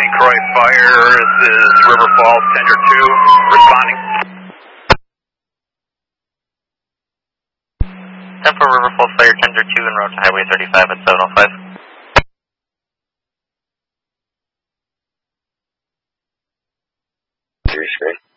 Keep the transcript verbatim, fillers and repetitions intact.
Saint Croix Fire, this is River Falls Tender two, responding. ten four River Falls Fire, Tender two, en route to Highway thirty-five at seven oh five. Three screen.